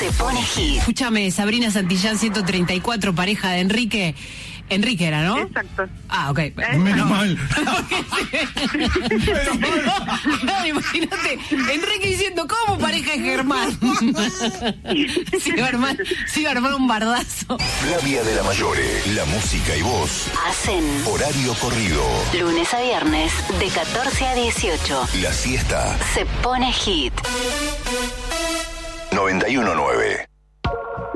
se pone hit. Escúchame, Sabrina Santillán, 134, pareja de Enrique. Enrique era, ¿no? Exacto. Ah, ok. Menos mal. Claro, imagínate, Enrique diciendo, ¿cómo pareja de Germán? Se iba a armar un bardazo. Flavia de la Mayore, la música y voz hacen horario corrido. Lunes a viernes, de 14 a 18. La siesta se pone hit. 91.9